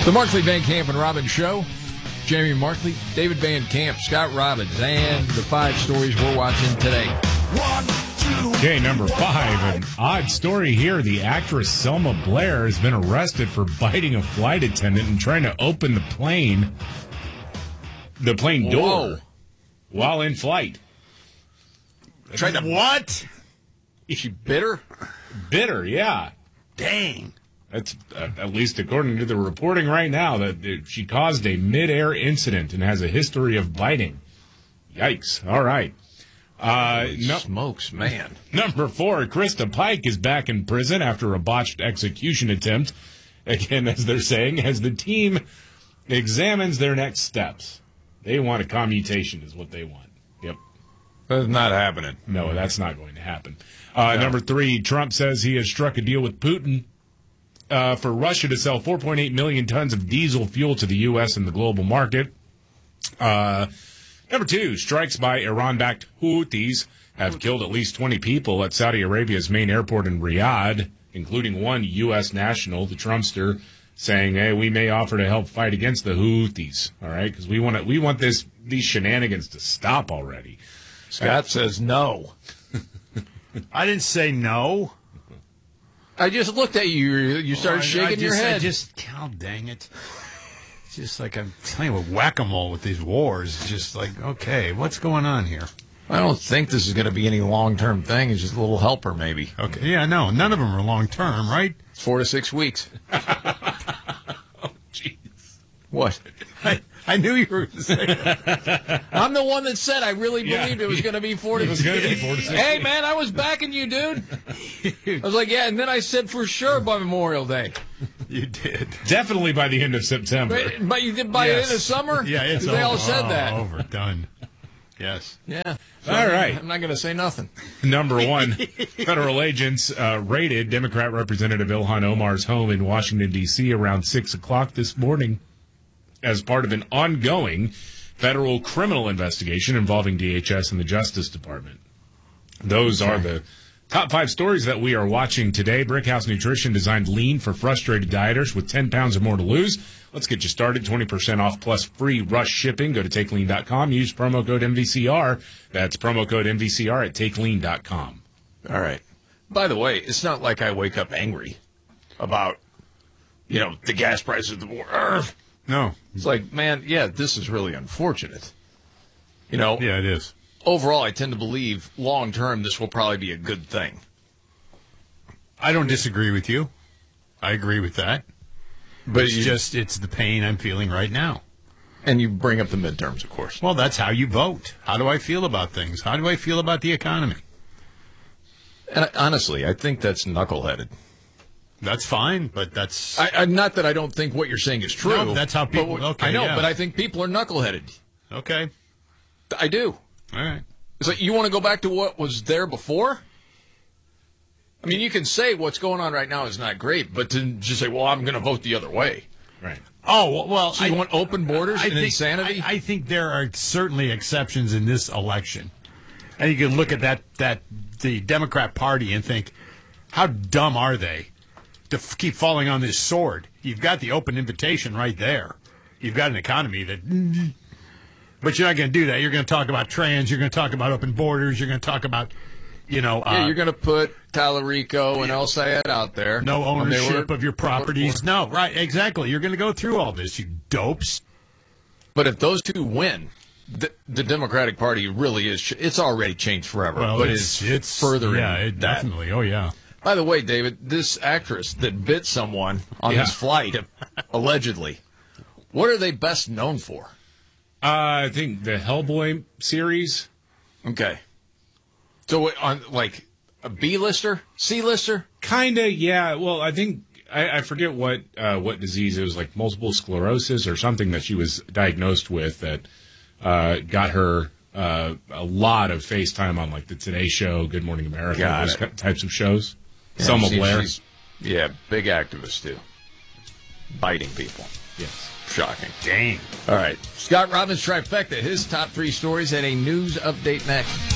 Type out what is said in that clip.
The Markley, Van Camp, and Robbins Show. Jamie Markley, David Van Camp, Scott Robbins, and the 5 stories we're watching today. 1, 2. Okay, number 5, an odd story here. The actress Selma Blair has been arrested for biting a flight attendant and trying to open the plane door while in flight. Tried to what? Is she bitter? Bitter, yeah. Dang. That's at least according to the reporting right now, that she caused a mid-air incident and has a history of biting. Yikes. All right. Smokes, man. Number 4, Krista Pike is back in prison after a botched execution attempt. Again, as they're saying, as the team examines their next steps. They want a commutation is what they want. Yep. That's not happening. No, that's not going to happen. Number 3, Trump says he has struck a deal with Putin for Russia to sell 4.8 million tons of diesel fuel to the U.S. in the global market. Number 2, strikes by Iran-backed Houthis have killed at least 20 people at Saudi Arabia's main airport in Riyadh, including one U.S. national, the Trumpster, saying, hey, we may offer to help fight against the Houthis, all right? Because we want these shenanigans to stop already. Scott says no. I didn't say no. I just looked at you. You started shaking your head. Oh, dang it. It's just like I'm telling you, with whack-a-mole with these wars. It's just like, okay, what's going on here? I don't think this is going to be any long-term thing. It's just a little helper, maybe. Okay, yeah, no, none of them are long-term, right? It's 4 to 6 weeks. Oh, jeez. What? I knew you were going to say that. I'm the one that said I really believed it was going to be 4 to 6 weeks. It was going to be 4 to 6 Hey, weeks. man, I was backing you, dude. I was like, yeah, and then I said for sure by Memorial Day. You did. Definitely by the end of September. But you did by the end of summer? Yeah, it's They over. all said that. Over, done. Yes. Yeah. So All right. I'm not going to say nothing. Number 1, federal agents raided Democrat Representative Ilhan Omar's home in Washington, D.C. around 6 o'clock this morning as part of an ongoing federal criminal investigation involving DHS and the Justice Department. Those are the top 5 stories that we are watching today. Brickhouse Nutrition designed lean for frustrated dieters with 10 pounds or more to lose. Let's get you started. 20% off plus free rush shipping. Go to TakeLean.com. Use promo code MVCR. That's promo code MVCR at TakeLean.com. All right. By the way, it's not like I wake up angry about, the gas prices, the war. No. It's like, man, yeah, this is really unfortunate. Yeah, it is. Overall, I tend to believe long-term this will probably be a good thing. I don't disagree with you. I agree with that. But it's the pain I'm feeling right now. And you bring up the midterms, of course. Well, that's how you vote. How do I feel about things? How do I feel about the economy? And honestly, I think that's knuckleheaded. That's fine, but that's... not that I don't think what you're saying is true. No, that's how people... I know, but I think people are knuckleheaded. Okay. I do. All right. It's like, you want to go back to what was there before? I mean, you can say what's going on right now is not great, but to just say, well, I'm going to vote the other way. Right. Oh, well... So you want open borders and insanity? I think there are certainly exceptions in this election. And you can look at the Democrat Party and think, how dumb are they to keep falling on this sword? You've got the open invitation right there. You've got an economy that... But you're not going to do that. You're going to talk about trans. You're going to talk about open borders. You're going to talk about, you're going to put Tallarico and El Sayed out there. No ownership of your properties. No, right, exactly. You're going to go through all this, you dopes. But if those two win, the Democratic Party really is. It's already changed forever. Well, but it's further. Yeah, it definitely. Oh, yeah. By the way, David, this actress that bit someone on this flight, allegedly, what are they best known for? I think the Hellboy series. Okay. So on like a B-lister? C-lister? Kind of, yeah. Well, I think I forget what disease it was, like multiple sclerosis or something that she was diagnosed with that got her a lot of FaceTime on like the Today Show, Good Morning America, those types of shows. Yeah, Selma Blair. Big activist too. Biting people. Yes. Shocking. Dang. All right. Scott Robbins Trifecta, his top 3 stories, and a news update next.